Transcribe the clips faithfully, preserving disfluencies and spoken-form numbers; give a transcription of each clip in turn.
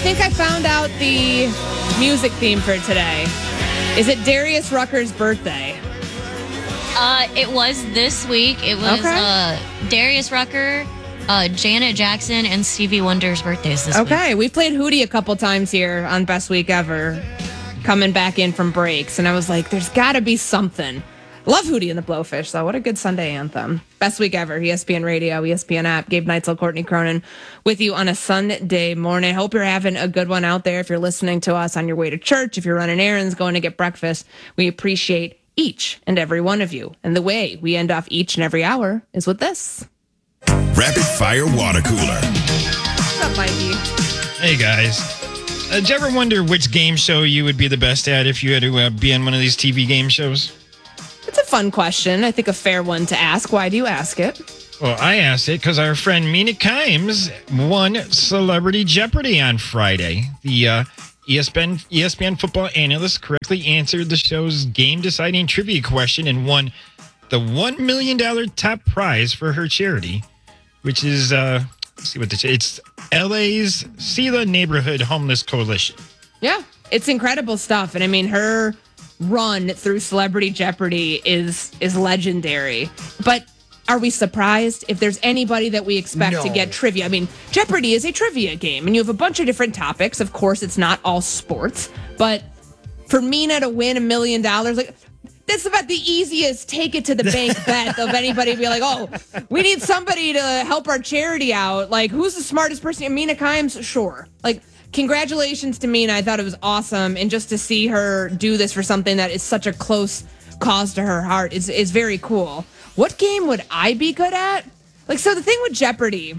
think I found out the music theme for today. Is it Darius Rucker's birthday? Uh, it was this week. It was Okay. uh, Darius Rucker, uh, Janet Jackson, and Stevie Wonder's birthdays this week. Okay, we've played Hootie a couple times here on Best Week Ever, coming back in from breaks, and I was like, there's got to be something. Love Hootie and the Blowfish, though. What a good Sunday anthem. Best Week Ever, E S P N Radio, E S P N app. Gabe Neitzel, Courtney Cronin with you on a Sunday morning. Hope you're having a good one out there. If you're listening to us on your way to church, if you're running errands, going to get breakfast, we appreciate each and every one of you. And the way we end off each and every hour is with this. Rapid Fire Water Cooler. What's up, Mikey? Hey, guys. Uh, did you ever wonder which game show you would be the best at if you had to uh, be on one of these T V game shows? It's a fun question. I think a fair one to ask. Why do you ask it? Well, I asked it because our friend Mina Kimes won Celebrity Jeopardy on Friday. The uh, E S P N, E S P N football analyst correctly answered the show's game-deciding trivia question and won the one million dollars top prize for her charity, which is, uh, let's see what the it's L A's Sela Neighborhood Homeless Coalition. Yeah, it's incredible stuff. And I mean, her run through Celebrity Jeopardy is is legendary. But are we surprised if there's anybody that we expect No. to get trivia? I mean, Jeopardy is a trivia game, and you have a bunch of different topics. Of course, it's not all sports, but for Mina to win a million dollars, like that's about the easiest take it to the bank bet of anybody be like, oh, we need somebody to help our charity out. Like, who's the smartest person? Mina Kimes? Sure. Like, congratulations to Mina. I thought it was awesome. And just to see her do this for something that is such a close cause to her heart is, is very cool. What game would I be good at? Like, so the thing with Jeopardy,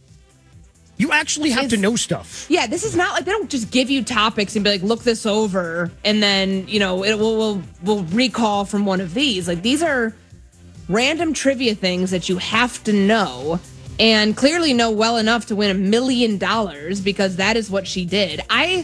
You actually have It's- to know stuff. yeah, this is not like they don't just give you topics and be like, look this over, and then, you know, it will will will recall from one of these. Like, these are random trivia things that you have to know and clearly know well enough to win a million dollars because that is what she did. I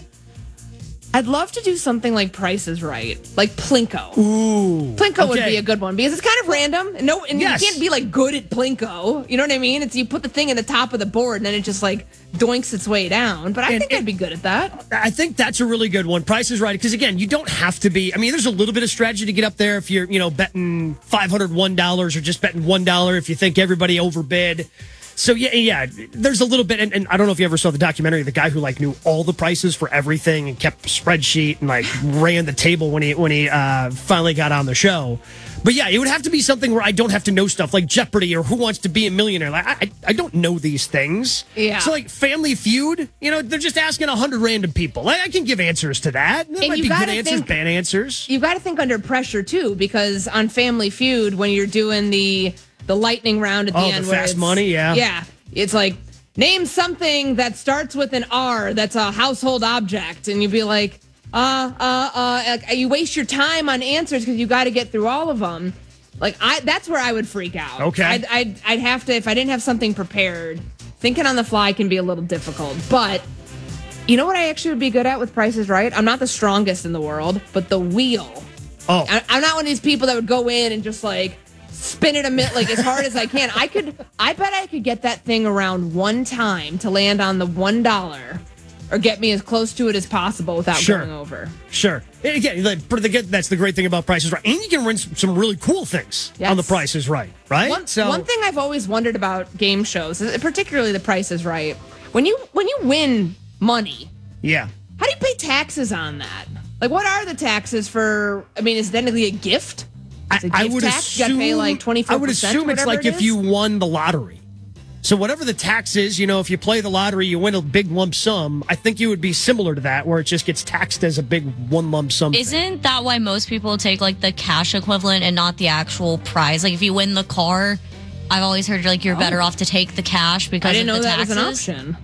I'd love to do something like Price is Right, like Plinko. Ooh. Plinko would Okay. be a good one because it's kind of random. And no, and Yes. you can't be like good at Plinko. You know what I mean? It's you put the thing in the top of the board and then it just like doinks its way down. But I And think it- I'd be good at that. I think that's a really good one. Price is Right. Because, again, you don't have to be. I mean, there's a little bit of strategy to get up there if you're, you know, betting five hundred one dollars or just betting one dollar if you think everybody overbid. So, yeah, yeah, there's a little bit. And, and I don't know if you ever saw the documentary, the guy who, like, knew all the prices for everything and kept a spreadsheet and, like, ran the table when he, when he uh, finally got on the show. But, yeah, it would have to be something where I don't have to know stuff like Jeopardy or Who Wants to Be a Millionaire. Like, I, I, I don't know these things. Yeah. So, like, Family Feud, you know, they're just asking one hundred random people. Like, I can give answers to that. There And might you be good gotta answers, think- bad answers. You got to think under pressure too, because on Family Feud, when you're doing the the lightning round at the Oh, the end, where fast it's- money, yeah. yeah, it's like name something that starts with an R that's a household object, and you'd be like, uh, uh, uh, like, you waste your time on answers because you got to get through all of them. Like I, that's where I would freak out. Okay. I'd, I'd, I'd have to if I didn't have something prepared. Thinking on the fly can be a little difficult, but. You know what I actually would be good at with Price is Right? I'm not the strongest in the world, but the wheel. Oh, I- I'm not one of these people that would go in and just like spin it a minute, like as hard as I can. I could, I bet I could get that thing around one time to land on the one dollar, or get me as close to it as possible without Sure. going over. sure. And again, like, for the good- that's the great thing about Price is Right. And you can win some, some really cool things Yes. on the Price is Right, right? One, one thing I've always wondered about game shows, particularly The Price is Right, when you when you win money, Yeah. how do you pay taxes on that? Like, what are the taxes for? I mean, is it technically a gift? It's a I, I gift would tax. assume, You got to pay like twenty-four I would percent. assume it's like it if is? you won the lottery. So whatever the tax is, you know, if you play the lottery, you win a big lump sum. I think you would be similar to that, where it just gets taxed as a big one lump sum. thing. Isn't that why most people take like the cash equivalent and not the actual prize? Like if you win the car, I've always heard like you're better off to take the cash because I didn't of know the that taxes. was an option.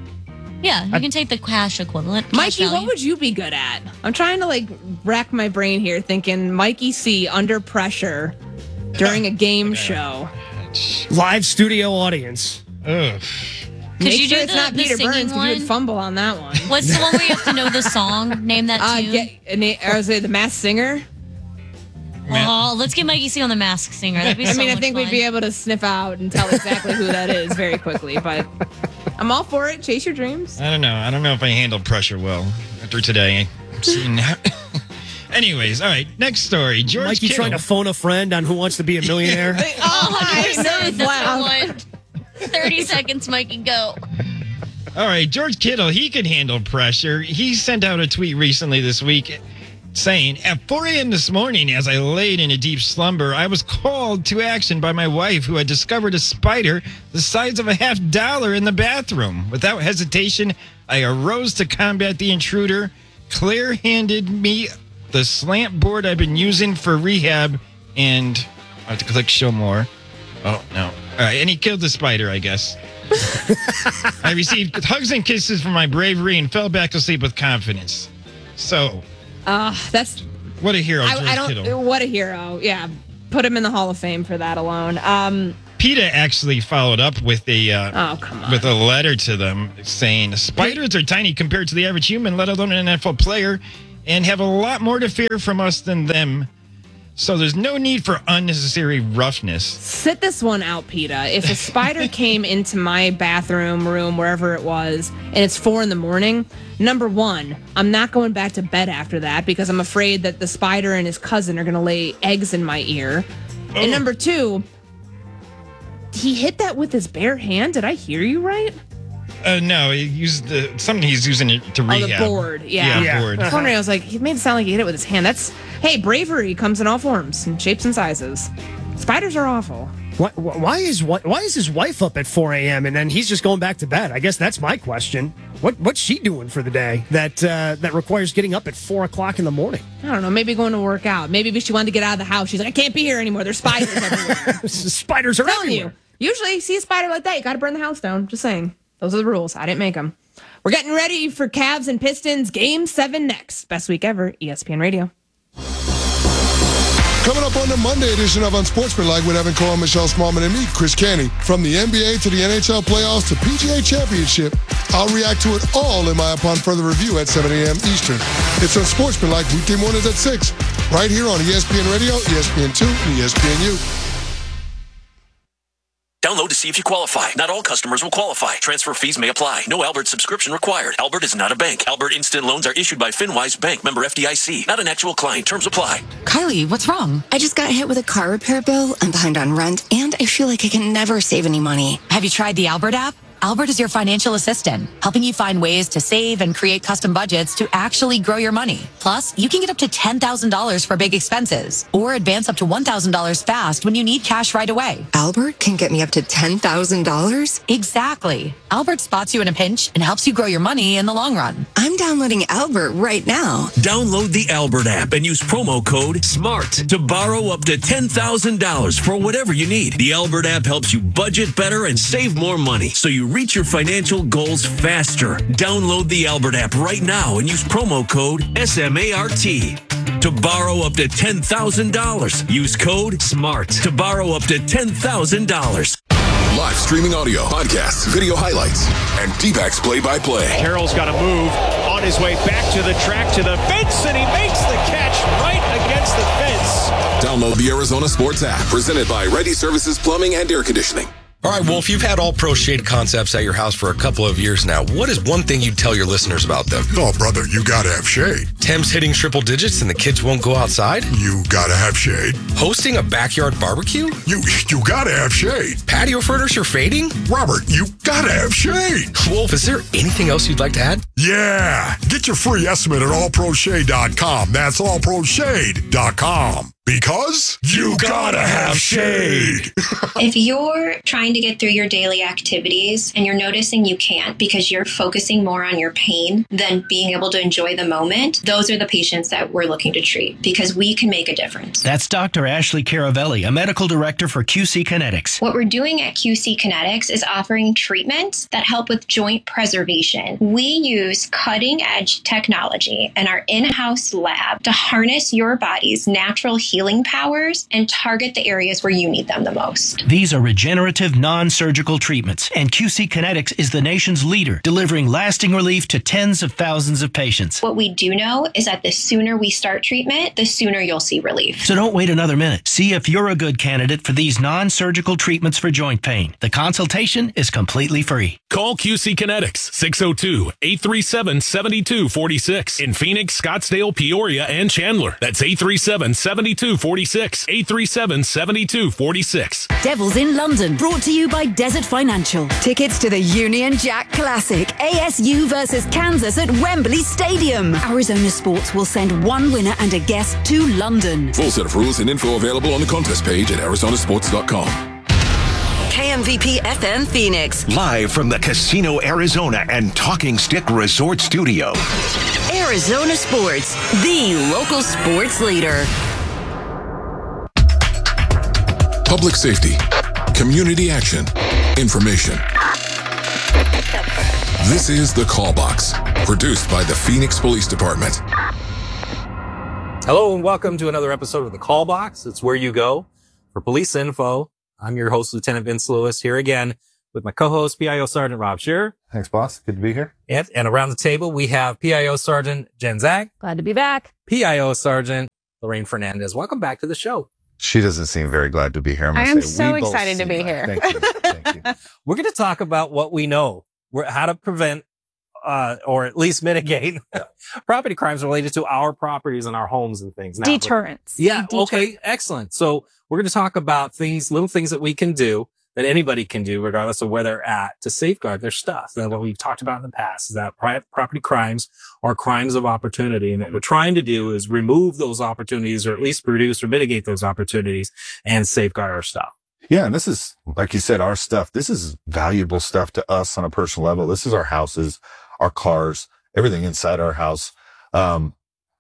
Yeah, you can take the cash equivalent. cash Mikey, value. what would you be good at? I'm trying to like rack my brain here, thinking Mikey C under pressure during a game show. Live studio audience. Ugh. Could Make you sure do it's the- not the Peter singing Burns because you would one? fumble on that one. What's the one where you have to know the song? Name that Uh, tune. get, or was it the Masked Singer? Oh, let's get Mikey C on the Masked Singer. That'd be I so mean, I much think fun. we'd be able to sniff out and tell exactly who that is very quickly, but I'm all for it. Chase your dreams. I don't know. I don't know if I handled pressure well after today. I'm seeing that. Anyways, all right. Next story. George Mikey Kittle. trying to phone a friend on Who Wants to Be a Millionaire. Oh, I nerves loud. thirty seconds, Mikey, go. All right, George Kittle, he can handle pressure. He sent out a tweet recently this week saying, at four a.m. this morning, as I laid in a deep slumber, I was called to action by my wife, who had discovered a spider the size of a half dollar in the bathroom. Without hesitation, I arose to combat the intruder. Claire handed me the slant board I've been using for rehab, and I have to click show more. Oh, no. All right, and he killed the spider, I guess. I received hugs and kisses for my bravery and fell back to sleep with confidence. So, Uh, that's what a hero, George I, I don't. Kittle. What a hero! Yeah, put him in the Hall of Fame for that alone. Um, PETA actually followed up with a uh, oh come on. with a letter to them saying spiders are tiny compared to the average human, let alone an N F L player, and have a lot more to fear from us than them. So there's no need for unnecessary roughness. Sit this one out, PETA. If a spider came into my bathroom, room, wherever it was, and it's four in the morning, number one, I'm not going back to bed after that because I'm afraid that the spider and his cousin are going to lay eggs in my ear. Oh. And number two, he hit that with his bare hand. Did I hear you right? Uh, no, he used the something he's using it to Oh, rehab. the board. Yeah. Yeah, Yeah. board. I was wondering, I was like, he made it sound like he hit it with his hand. That's, hey, bravery comes in all forms and shapes and sizes. Spiders are awful. Why, why is why, why is his wife up at four a.m. and then he's just going back to bed? I guess that's my question. What what's she doing for the day that uh, that requires getting up at four o'clock in the morning? I don't know, maybe going to work out. Maybe she wanted to get out of the house. She's like, I can't be here anymore. There's spiders everywhere. Spiders are I'm telling everywhere. you. Usually, you see a spider like that, you got to burn the house down. Just saying. Those are the rules. I didn't make them. We're getting ready for Cavs and Pistons Game seven next. Best week ever, E S P N Radio. Coming up on the Monday edition of Unsportsmanlike with Evan Cohen, Michelle Smallman, and me, Chris Canty. From the N B A to the N H L playoffs to P G A Championship, I'll react to it all in my Upon Further Review at seven a.m. Eastern. It's Unsportsmanlike weekday mornings at six, right here on E S P N Radio, E S P N two, and E S P N U. Download to see if you qualify. Not all customers will qualify. Transfer fees may apply. No Albert subscription required. Albert is not a bank. Albert Instant Loans are issued by FinWise Bank, member F D I C. Not an actual client. Terms apply. Kylie, what's wrong? I just got hit with a car repair bill. I'm behind on rent, and I feel like I can never save any money. Have you tried the Albert app? Albert is your financial assistant, helping you find ways to save and create custom budgets to actually grow your money. Plus, you can get up to ten thousand dollars for big expenses or advance up to one thousand dollars fast when you need cash right away. Albert can get me up to ten thousand dollars? Exactly. Albert spots you in a pinch and helps you grow your money in the long run. I'm downloading Albert right now. Download the Albert app and use promo code SMART to borrow up to ten thousand dollars for whatever you need. The Albert app helps you budget better and save more money so you reach your financial goals faster. Download the Albert app right now and use promo code SMART to borrow up to ten thousand dollars. Use code SMART to borrow up to ten thousand dollars. Live streaming audio, podcasts, video highlights, and D-backs play-by-play. Carroll's got to move on his way back to the track to the fence, and he makes the catch right against the fence. Download the Arizona Sports app, presented by Ready Services Plumbing and Air Conditioning. All right, Wolf, you've had All Pro Shade concepts at your house for a couple of years now. What is one thing you'd tell your listeners about them? Oh, brother, you gotta have shade. Tim's hitting triple digits and the kids won't go outside? You gotta have shade. Hosting a backyard barbecue? You you gotta have shade. Patio furniture fading? Robert, you gotta have shade. Wolf, is there anything else you'd like to add? Yeah. Get your free estimate at all pro shade dot com. That's all pro shade dot com. Because you gotta have shade. If you're trying to get through your daily activities and you're noticing you can't because you're focusing more on your pain than being able to enjoy the moment, those are the patients that we're looking to treat because we can make a difference. That's Doctor Ashley Caravelli, a medical director for Q C Kinetics. What we're doing at Q C Kinetics is offering treatments that help with joint preservation. We use cutting edge technology in our in-house lab to harness your body's natural healing healing powers and target the areas where you need them the most. These are regenerative, non-surgical treatments, and Q C Kinetics is the nation's leader, delivering lasting relief to tens of thousands of patients. What we do know is that the sooner we start treatment, the sooner you'll see relief. So don't wait another minute. See if you're a good candidate for these non-surgical treatments for joint pain. The consultation is completely free. Call Q C Kinetics, six oh two, eight three seven, seven two four six in Phoenix, Scottsdale, Peoria, and Chandler. That's eight three seven, seven two four six, eight three seven, seven two four six. Devils in London, brought to you by Desert Financial. Tickets to the Union Jack Classic, A S U versus Kansas at Wembley Stadium. Arizona Sports will send one winner and a guest to London. Full set of rules and info available on the contest page at arizona sports dot com. K M V P F M Phoenix. Live from the Casino Arizona and Talking Stick Resort Studio. Arizona Sports, the local sports leader. Public safety, community action, information. This is The Call Box, produced by the Phoenix Police Department. Hello and welcome to another episode of The Call Box. It's where you go for police info. I'm your host, Lieutenant Vince Lewis, here again with my co-host, P I O Sergeant Rob Shearer. Thanks, boss. Good to be here. And, and around the table, we have P I O Sergeant Jen Zag. Glad to be back. P I O Sergeant Lorraine Fernandez. Welcome back to the show. She doesn't seem very glad to be here. I'm I am say, so excited to be here. Thank you. Thank you. We're going to talk about what we know, We're, how to prevent uh, or at least mitigate property crimes related to our properties and our homes and things. Now, Deterrence. Yeah. Deterrence. Okay. Excellent. So we're going to talk about things, little things that we can do, that anybody can do, regardless of where they're at, to safeguard their stuff. And what we've talked about in the past is that pri- property crimes are crimes of opportunity. And what we're trying to do is remove those opportunities, or at least reduce or mitigate those opportunities, and safeguard our stuff. Yeah. And this is, like you said, our stuff. This is valuable stuff to us on a personal level. This is our houses, our cars, everything inside our house. Um,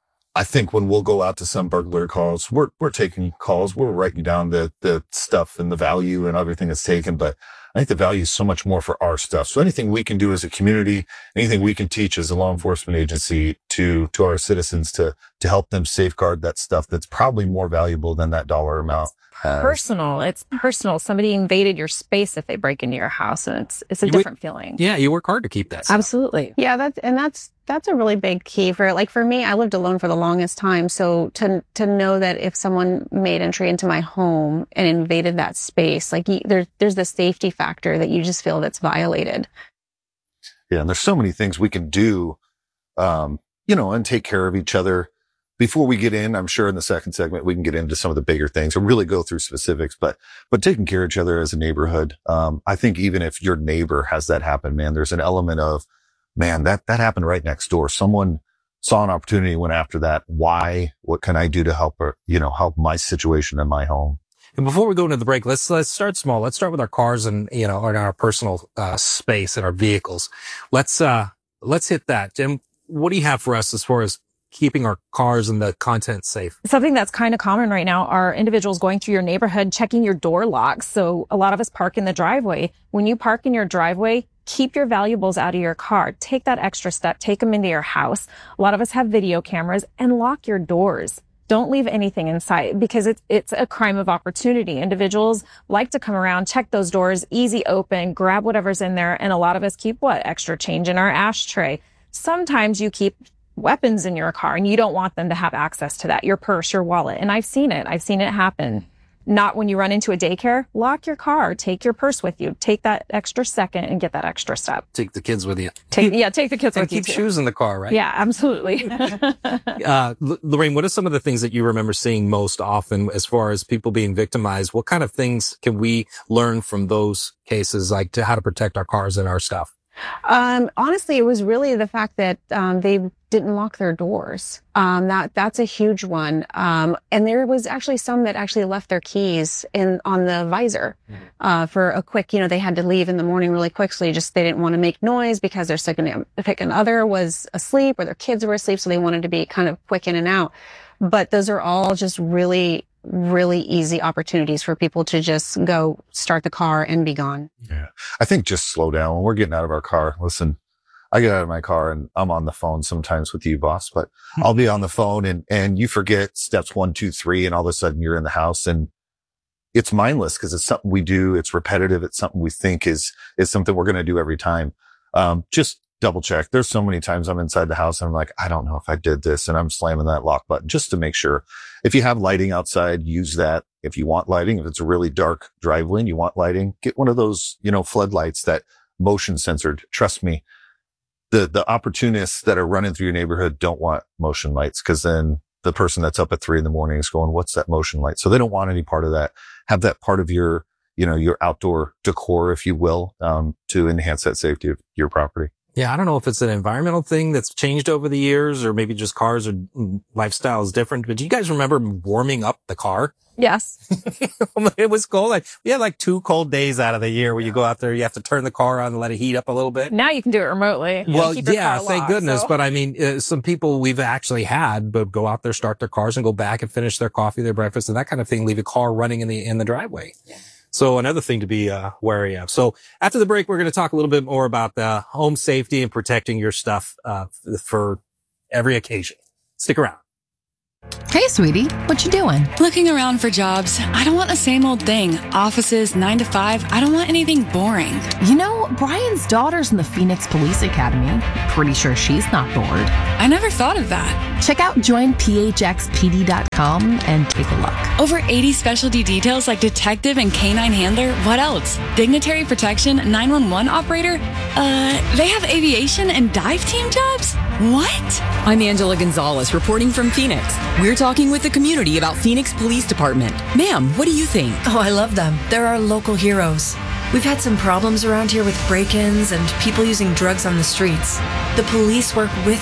I think when we'll go out to some burglary calls, we're, we're taking calls, we're writing down the, the stuff and the value and everything that's taken. But I think the value is so much more for our stuff. So anything we can do as a community, anything we can teach as a law enforcement agency to, to our citizens to, to help them safeguard that stuff that's probably more valuable than that dollar amount. Has. Personal. It's personal. Somebody invaded your space if they break into your house, and it's it's a You different would- feeling. Yeah. You work hard to keep that stuff. Absolutely. Yeah, that's and that's that's a really big key for like for me. I lived alone for the longest time, so to to know that if someone made entry into my home and invaded that space, like you, there there's the safety factor that you just feel that's violated. Yeah. And there's so many things we can do, um, you know, and take care of each other. Before we get in, I'm sure in the second segment, we can get into some of the bigger things or really go through specifics, but, but taking care of each other as a neighborhood. Um, I think even if your neighbor has that happen, man, there's an element of, man, that, that happened right next door. Someone saw an opportunity, went after that. Why? What can I do to help, or, you know, help my situation in my home? And before we go into the break, let's let's start small. Let's start with our cars and, you know, and our personal uh, space and our vehicles. Let's uh let's hit that. Jim, what do you have for us as far as keeping our cars and the content safe? Something that's kind of common right now are individuals going through your neighborhood, checking your door locks. So a lot of us park in the driveway. When you park in your driveway, keep your valuables out of your car. Take that extra step. Take them into your house. A lot of us have video cameras, and lock your doors. Don't leave anything inside, because it's, it's a crime of opportunity. Individuals like to come around, check those doors, easy open, grab whatever's in there. And a lot of us keep what? Extra change in our ashtray. Sometimes you keep weapons in your car and you don't want them to have access to that, your purse, your wallet. And I've seen it. I've seen it happen. Not when you run into a daycare. Lock your car. Take your purse with you. Take that extra second and get that extra step. Take the kids with you. Take, yeah, take the kids and with you. keep too. shoes in the car, right? Yeah, absolutely. uh, L- Lorraine, what are some of the things that you remember seeing most often as far as people being victimized? What kind of things can we learn from those cases, like to how to protect our cars and our stuff? Um, honestly, it was really the fact that um, they didn't lock their doors. Um, that that's a huge one. Um, and there was actually some that actually left their keys in on the visor uh, for a quick. You know, they had to leave in the morning really quickly. Just they didn't want to make noise because their significant other was asleep or their kids were asleep, so they wanted to be kind of quick in and out. But those are all just really, really easy opportunities for people to just go start the car and be gone. Yeah. I think just slow down when we're getting out of our car. Listen, I get out of my car and I'm on the phone sometimes with you, boss, but I'll be on the phone and, and you forget steps one, two, three, and all of a sudden you're in the house and it's mindless because it's something we do. It's repetitive. It's something we think is, is something we're going to do every time. Um, just double check. There's so many times I'm inside the house and I'm like, I don't know if I did this, and I'm slamming that lock button just to make sure. If you have lighting outside, use that. If you want lighting, if it's a really dark driveway and you want lighting, get one of those, you know, floodlights that motion censored. Trust me. The, the opportunists that are running through your neighborhood don't want motion lights, because then the person that's up at three in the morning is going, what's that motion light? So they don't want any part of that. Have that part of your, you know, your outdoor decor, if you will, um, to enhance that safety of your property. Yeah, I don't know if it's an environmental thing that's changed over the years, or maybe just cars or lifestyle is different. But do you guys remember warming up the car? Yes. It was cold. Like, we had like two cold days out of the year where you go out there, you have to turn the car on and let it heat up a little bit. Now you can do it remotely. Well, Keep your yeah, car thank locked, goodness. so. But I mean, uh, some people we've actually had, but go out there, start their cars and go back and finish their coffee, their breakfast and that kind of thing, leave a car running in the, in the driveway. Yeah. So another thing to be uh, wary of. So after the break, we're going to talk a little bit more about the home safety and protecting your stuff uh, for every occasion. Stick around. Hey, sweetie, what you doing? Looking around for jobs. I don't want the same old thing. Offices, nine to five. I don't want anything boring. You know, Brian's daughter's in the Phoenix Police Academy. Pretty sure she's not bored. I never thought of that. Check out join P H X P D dot com and take a look. Over eighty specialty details like detective and canine handler. What else? Dignitary protection, nine one one operator. Uh, they have aviation and dive team jobs? What? I'm Angela Gonzalez, reporting from Phoenix. We're talking with the community about Phoenix Police Department. Ma'am, what do you think? Oh, I love them. They're our local heroes. We've had some problems around here with break-ins and people using drugs on the streets. The police work with